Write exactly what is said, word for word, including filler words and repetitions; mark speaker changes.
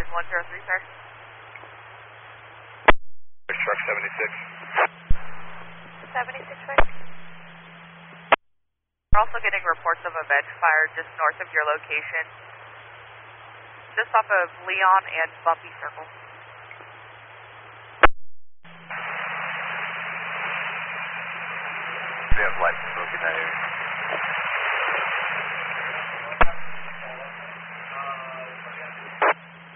Speaker 1: one zero three, sir.
Speaker 2: Truck seventy-six.
Speaker 1: seventy-six, sir. We're also getting reports of a veg fire just north of your location. Just off of Leon and Bumpy Circle.
Speaker 2: We have light smoke in that area.